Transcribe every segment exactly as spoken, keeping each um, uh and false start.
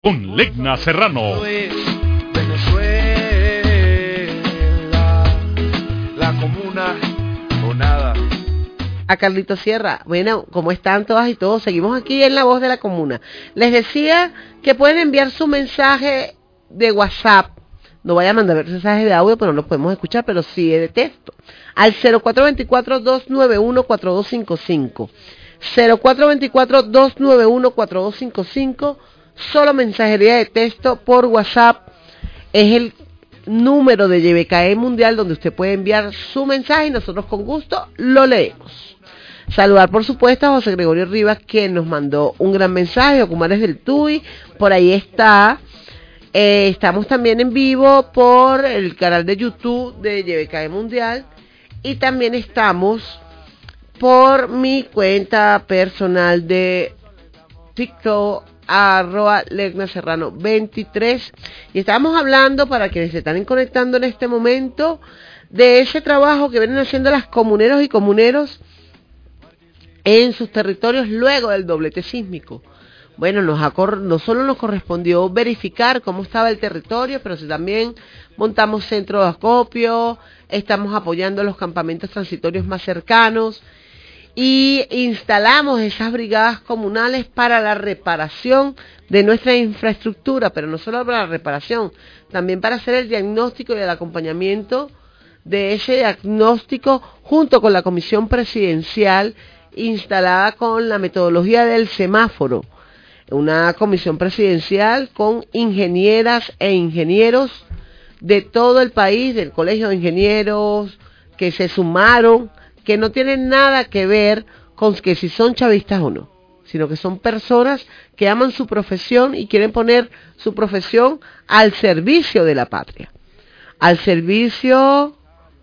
Con Legna Serrano. Venezuela, la comuna o nada. A Carlito Sierra. Bueno, ¿cómo están todas y todos? Seguimos aquí en La Voz de la Comuna. Les decía que pueden enviar su mensaje de WhatsApp. No vayan a mandar mensajes de audio, pero no los podemos escuchar, pero sí de texto. Al cero cuatro dos cuatro, dos nueve uno, cuatro dos cinco cinco. cero cuatro dos cuatro, dos nueve uno, cuatro dos cinco cinco. Solo mensajería de texto por WhatsApp. Es el número de Y B K E Mundial donde usted puede enviar su mensaje y nosotros con gusto lo leemos. Saludar por supuesto a José Gregorio Rivas, quien nos mandó un gran mensaje. Ocumares del Tuy, por ahí está. Eh, estamos también en vivo por el canal de YouTube de Y B K E Mundial y también estamos por mi cuenta personal de TikTok, arroba Legna Serrano veintitrés, y estamos hablando, para quienes se están conectando en este momento, de ese trabajo que vienen haciendo las comuneros y comuneros en sus territorios luego del doblete sísmico. Bueno, nos ha, no solo nos correspondió verificar cómo estaba el territorio, pero también montamos centros de acopio, estamos apoyando los campamentos transitorios más cercanos y instalamos esas brigadas comunales para la reparación de nuestra infraestructura, pero no solo para la reparación, también para hacer el diagnóstico y el acompañamiento de ese diagnóstico junto con la comisión presidencial instalada con la metodología del semáforo, una comisión presidencial con ingenieras e ingenieros de todo el país, del Colegio de Ingenieros, que se sumaron, que no tienen nada que ver con que si son chavistas o no, sino que son personas que aman su profesión y quieren poner su profesión al servicio de la patria, al servicio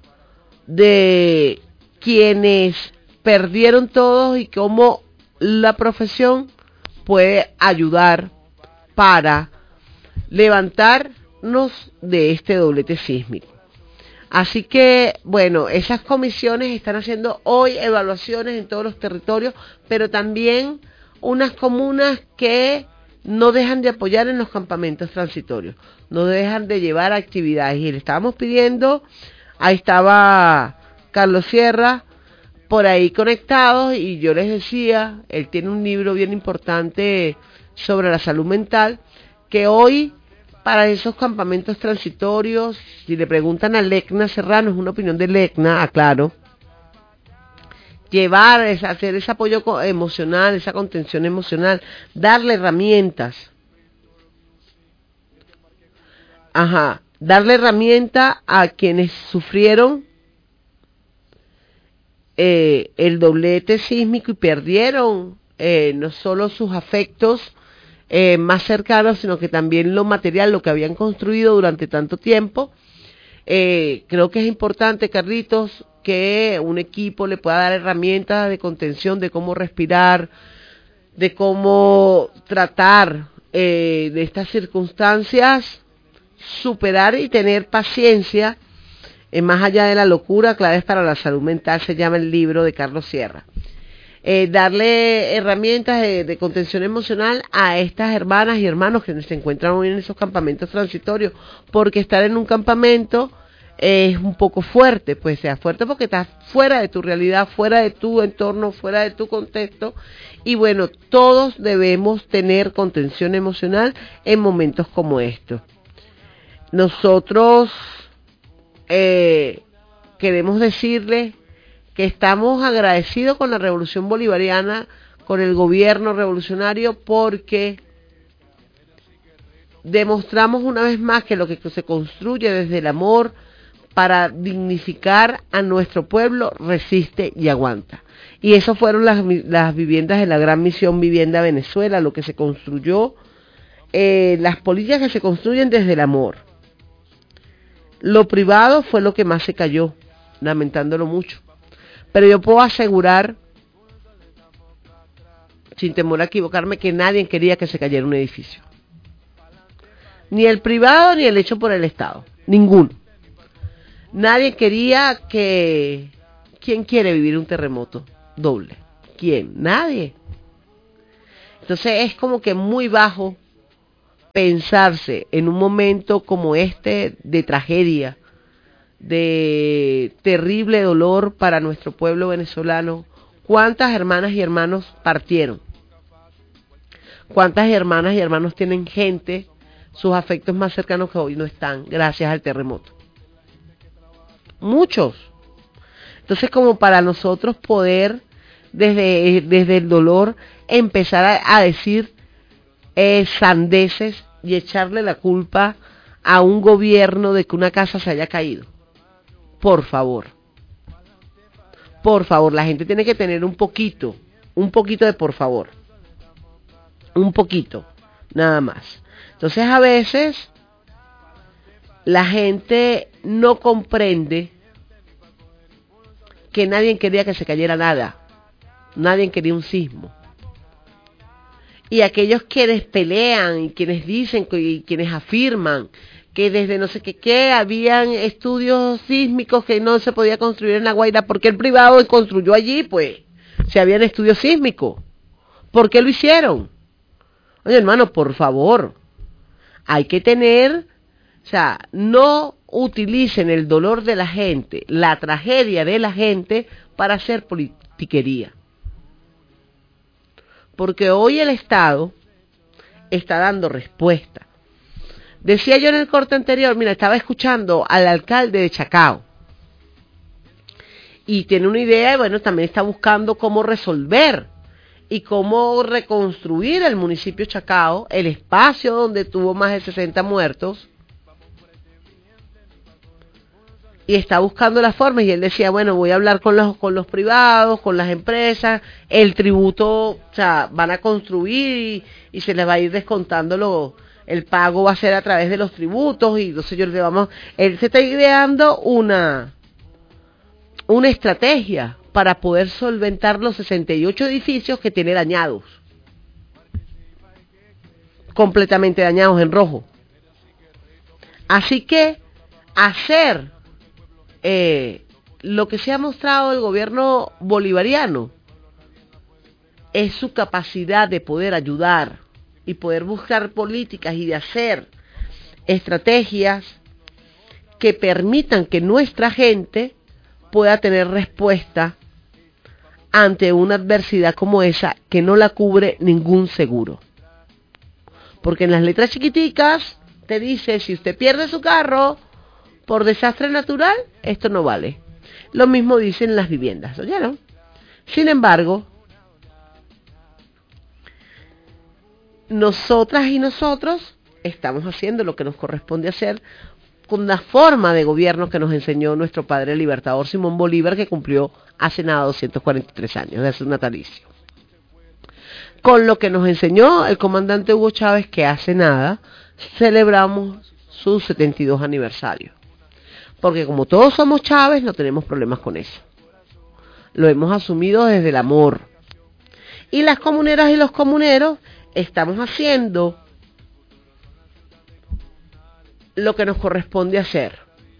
de quienes perdieron todos y cómo la profesión puede ayudar para levantarnos de este doblete sísmico. Así que, bueno, esas comisiones están haciendo hoy evaluaciones en todos los territorios, pero también unas comunas que no dejan de apoyar en los campamentos transitorios, no dejan de llevar actividades. Y le estábamos pidiendo, ahí estaba Carlos Sierra, por ahí conectados, y yo les decía, él tiene un libro bien importante sobre la salud mental, que hoy para esos campamentos transitorios, si le preguntan a Legna Serrano, es una opinión de Legna, aclaro, llevar, hacer ese apoyo emocional, esa contención emocional, darle herramientas, ajá, darle herramienta a quienes sufrieron eh, el doblete sísmico y perdieron eh, no solo sus afectos Eh, más cercanos, sino que también lo material, lo que habían construido durante tanto tiempo. Eh, creo que es importante, Carlitos, que un equipo le pueda dar herramientas de contención, de cómo respirar, de cómo tratar eh, de estas circunstancias, superar y tener paciencia, eh, más allá de la locura, claves para la salud mental, se llama el libro de Carlos Sierra. Eh, darle herramientas de, de contención emocional a estas hermanas y hermanos que se encuentran hoy en esos campamentos transitorios, porque estar en un campamento eh, es un poco fuerte, pues sea fuerte porque estás fuera de tu realidad, fuera de tu entorno, fuera de tu contexto, y bueno, todos debemos tener contención emocional en momentos como estos. Nosotros eh, queremos decirles que estamos agradecidos con la Revolución Bolivariana, con el gobierno revolucionario, porque demostramos una vez más que lo que se construye desde el amor para dignificar a nuestro pueblo resiste y aguanta. Y eso fueron las, las viviendas de la Gran Misión Vivienda Venezuela, lo que se construyó, eh, las políticas que se construyen desde el amor. Lo privado fue lo que más se cayó, lamentándolo mucho. Pero yo puedo asegurar, sin temor a equivocarme, que nadie quería que se cayera un edificio. Ni el privado ni el hecho por el Estado. Ninguno. Nadie quería que... ¿Quién quiere vivir un terremoto doble? ¿Quién? Nadie. Entonces es como que muy bajo pensarse en un momento como este de tragedia, de terrible dolor para nuestro pueblo venezolano, cuántas hermanas y hermanos partieron, cuántas hermanas y hermanos tienen gente, sus afectos más cercanos que hoy no están, gracias al terremoto. Muchos. Entonces, como para nosotros poder, desde, desde el dolor, empezar a, a decir eh, sandeces y echarle la culpa a un gobierno de que una casa se haya caído. Por favor. Por favor, la gente tiene que tener un poquito, un poquito de por favor. Un poquito, nada más. Entonces, a veces, la gente no comprende que nadie quería que se cayera nada. Nadie quería un sismo. Y aquellos quienes pelean y quienes dicen y quienes afirman que desde no sé qué qué habían estudios sísmicos que no se podía construir en La Guaira, porque el privado construyó allí, pues, si habían estudios sísmicos. ¿Por qué lo hicieron? Oye, hermano, por favor, hay que tener, o sea, no utilicen el dolor de la gente, la tragedia de la gente para hacer politiquería. Porque hoy el Estado está dando respuesta. Decía yo en el corte anterior, mira, estaba escuchando al alcalde de Chacao. Y tiene una idea, y bueno, también está buscando cómo resolver y cómo reconstruir el municipio Chacao, el espacio donde tuvo más de sesenta muertos. Y está buscando las formas, y él decía, bueno, voy a hablar con los con los privados, con las empresas, el tributo, o sea, van a construir y, y se les va a ir descontando lo, el pago va a ser a través de los tributos, y entonces yo le vamos, él se está ideando una, una estrategia para poder solventar los sesenta y ocho edificios que tiene dañados, completamente dañados en rojo. Así que hacer Eh, lo que se ha mostrado el gobierno bolivariano es su capacidad de poder ayudar y poder buscar políticas y de hacer estrategias que permitan que nuestra gente pueda tener respuesta ante una adversidad como esa que no la cubre ningún seguro. Porque en las letras chiquiticas te dice, si usted pierde su carro por desastre natural, esto no vale. Lo mismo dicen las viviendas, ¿oyeron? Sin embargo, nosotras y nosotros estamos haciendo lo que nos corresponde hacer con una forma de gobierno que nos enseñó nuestro padre libertador Simón Bolívar, que cumplió hace nada doscientos cuarenta y tres años de su natalicio. Con lo que nos enseñó el comandante Hugo Chávez, que hace nada celebramos su setenta y dos aniversario. Porque como todos somos Chávez, no tenemos problemas con eso. Lo hemos asumido desde el amor. Y las comuneras y los comuneros estamos haciendo lo que nos corresponde hacer,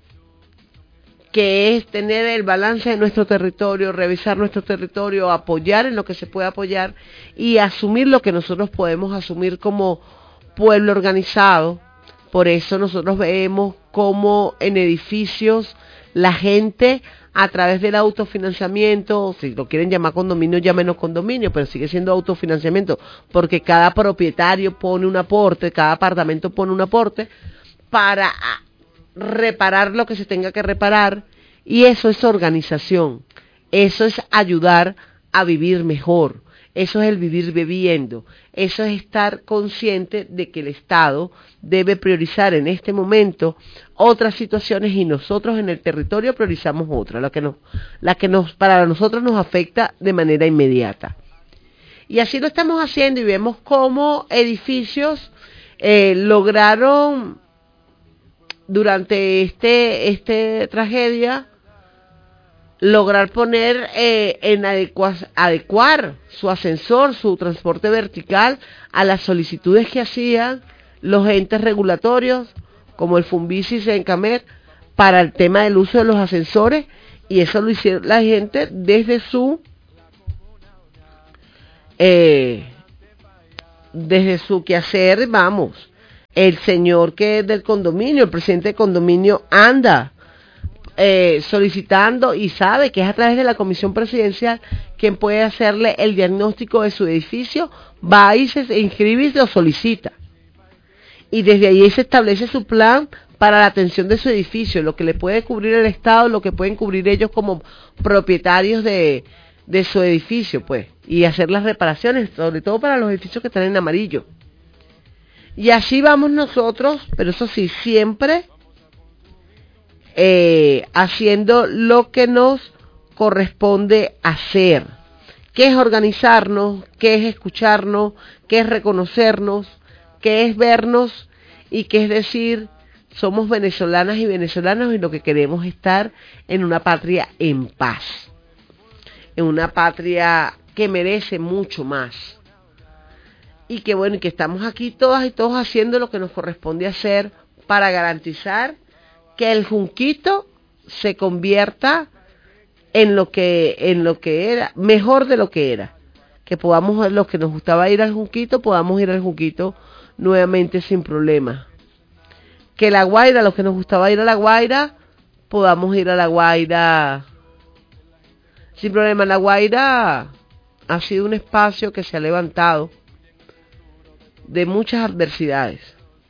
que es tener el balance de nuestro territorio, revisar nuestro territorio, apoyar en lo que se puede apoyar y asumir lo que nosotros podemos asumir como pueblo organizado. Por eso nosotros vemos cómo en edificios la gente, a través del autofinanciamiento, si lo quieren llamar condominio, llámenos condominio, pero sigue siendo autofinanciamiento, porque cada propietario pone un aporte, cada apartamento pone un aporte para reparar lo que se tenga que reparar, y eso es organización, eso es ayudar a vivir mejor. Eso es el vivir bebiendo, eso es estar consciente de que el Estado debe priorizar en este momento otras situaciones y nosotros en el territorio priorizamos otras, la que nos, la que nos, para nosotros nos afecta de manera inmediata. Y así lo estamos haciendo y vemos cómo edificios eh, lograron durante este, este tragedia lograr poner eh, en adecua adecuar su ascensor, su transporte vertical a las solicitudes que hacían los entes regulatorios, como el Funvisis y Encamet, para el tema del uso de los ascensores, y eso lo hicieron la gente desde su eh, desde su quehacer, vamos, El señor que es del condominio, el presidente del condominio anda eh, solicitando y sabe que es a través de la comisión presidencial quien puede hacerle el diagnóstico de su edificio, va y se inscribe y lo solicita. Y desde ahí se establece su plan para la atención de su edificio, lo que le puede cubrir el Estado, lo que pueden cubrir ellos como propietarios de, de su edificio, pues, y hacer las reparaciones, sobre todo para los edificios que están en amarillo. Y así vamos nosotros, pero eso sí, siempre eh, haciendo lo que nos corresponde hacer, que es organizarnos, que es escucharnos, que es reconocernos, que es vernos y que es decir, somos venezolanas y venezolanos y lo que queremos es estar en una patria en paz, en una patria que merece mucho más. Y que bueno, y que estamos aquí todas y todos haciendo lo que nos corresponde hacer para garantizar que el Junquito se convierta en lo que en lo que era, mejor de lo que era. Que podamos, los que nos gustaba ir al Junquito, podamos ir al Junquito nuevamente sin problema. Que La Guaira, los que nos gustaba ir a La Guaira, podamos ir a La Guaira sin problema. La Guaira ha sido un espacio que se ha levantado de muchas adversidades.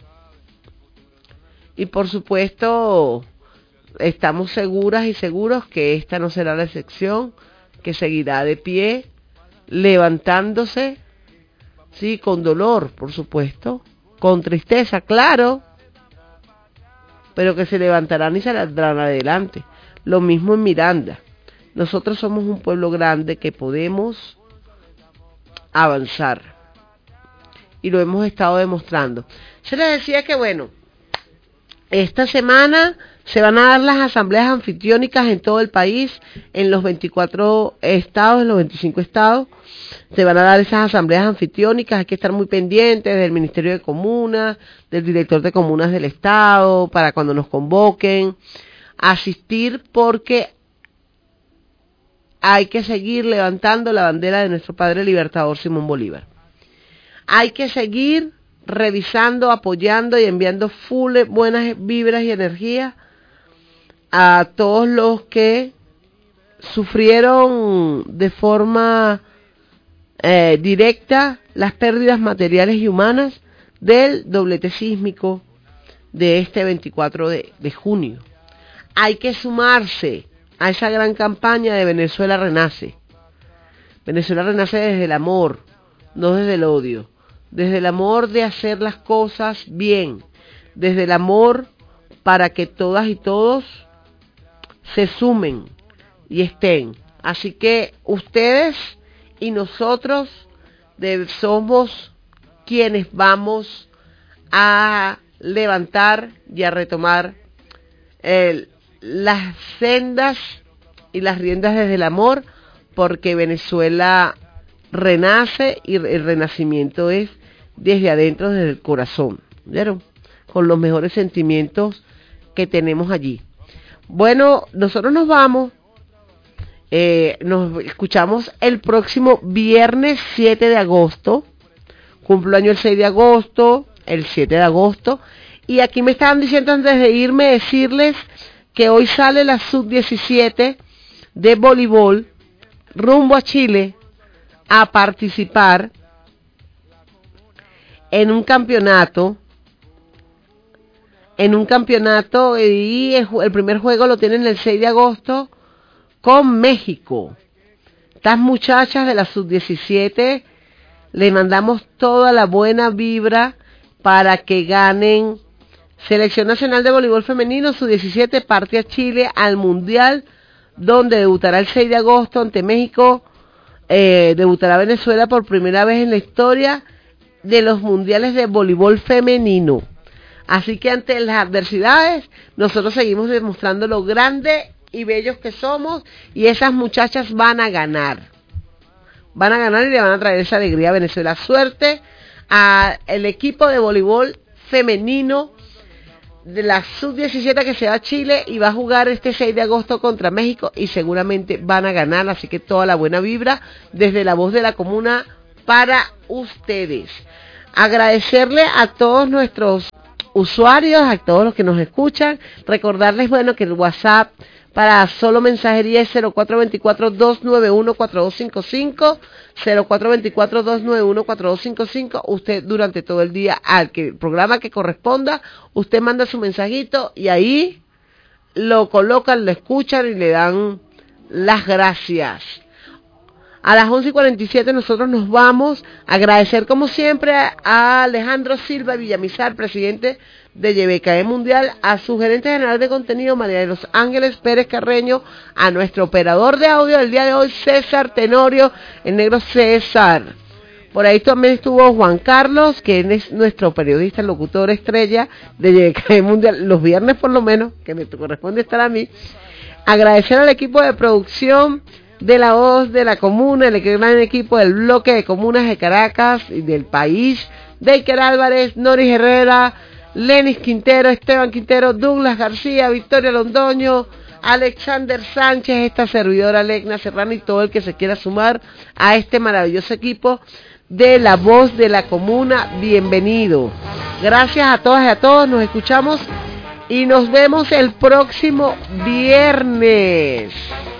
Y por supuesto, estamos seguras y seguros que esta no será la excepción, que seguirá de pie, levantándose, sí, con dolor, por supuesto, con tristeza, claro, pero que se levantarán y saldrán adelante. Lo mismo en Miranda. Nosotros somos un pueblo grande que podemos avanzar. Y lo hemos estado demostrando. Se les decía que bueno, esta semana se van a dar las asambleas anfitriónicas en todo el país, en los veinticuatro estados, en los veinticinco estados, se van a dar esas asambleas anfitriónicas, hay que estar muy pendientes del Ministerio de Comunas, del director de Comunas del Estado, para cuando nos convoquen, asistir porque hay que seguir levantando la bandera de nuestro padre libertador Simón Bolívar. Hay que seguir revisando, apoyando y enviando full buenas vibras y energías a todos los que sufrieron de forma eh, directa las pérdidas materiales y humanas del doblete sísmico de este veinticuatro de junio. Hay que sumarse a esa gran campaña de Venezuela Renace. Venezuela renace desde el amor, no desde el odio. Desde el amor de hacer las cosas bien, desde el amor para que todas y todos se sumen y estén. Así que ustedes y nosotros de, somos quienes vamos a levantar y a retomar el, las sendas y las riendas desde el amor, porque Venezuela renace y el renacimiento es desde adentro, desde el corazón, ¿vieron? Con los mejores sentimientos que tenemos allí. Bueno, nosotros nos vamos, eh, nos escuchamos el próximo viernes siete de agosto, cumplo año el seis de agosto, el siete de agosto, y aquí me estaban diciendo antes de irme decirles que hoy sale la sub diecisiete de voleibol rumbo a Chile a participar en un campeonato, en un campeonato y el primer juego lo tienen el seis de agosto con México. Estas muchachas de la sub diecisiete le mandamos toda la buena vibra para que ganen. Selección Nacional de Voleibol Femenino sub diecisiete parte a Chile al Mundial, donde debutará el seis de agosto ante México. Eh, debutará Venezuela por primera vez en la historia de los mundiales de voleibol femenino. Así que ante las adversidades nosotros seguimos demostrando lo grande y bellos que somos, y esas muchachas van a ganar van a ganar y le van a traer esa alegría a Venezuela. Suerte al equipo de voleibol femenino de la sub diecisiete que se va a Chile y va a jugar este seis de agosto contra México y seguramente van a ganar, así que toda la buena vibra desde la voz de la comuna para ustedes. agradecerle a todos nuestros usuarios, a todos los que nos escuchan, recordarles, bueno, que el WhatsApp para solo mensajería es cero cuatro dos cuatro, dos nueve uno, cuatro dos cinco cinco, cero cuatro dos cuatro, dos nueve uno, cuatro dos cinco cinco. Usted durante todo el día, al que el programa que corresponda, usted manda su mensajito y ahí lo colocan, lo escuchan y le dan las gracias. A las once y cuarenta y siete nosotros nos vamos a agradecer como siempre a Alejandro Silva Villamizar, presidente de Y B K E Mundial, a su gerente general de contenido María de los Ángeles Pérez Carreño, a nuestro operador de audio del día de hoy César Tenorio, el negro César. Por ahí también estuvo Juan Carlos, que es nuestro periodista, locutor estrella de Y B K E Mundial, los viernes por lo menos, que me corresponde estar a mí. Agradecer al equipo de producción de La Voz de la Comuna, el gran equipo del bloque de comunas de Caracas y del país, de Iker Álvarez, Noris Herrera, Lenis Quintero, Esteban Quintero, Douglas García, Victoria Londoño, Alexander Sánchez, esta servidora Legna Serrano y todo el que se quiera sumar a este maravilloso equipo de La Voz de la Comuna. Bienvenido. Gracias a todas y a todos, nos escuchamos y nos vemos el próximo viernes.